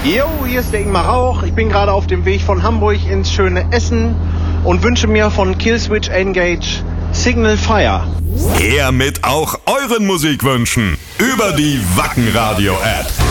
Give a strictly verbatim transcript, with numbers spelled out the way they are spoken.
Jo, hier ist der Ingmar Rauch. Ich bin gerade auf dem Weg von Hamburg ins schöne Essen und wünsche mir von Killswitch Engage Signal Fire. Her mit auch euren Musikwünschen über die Wacken Radio App.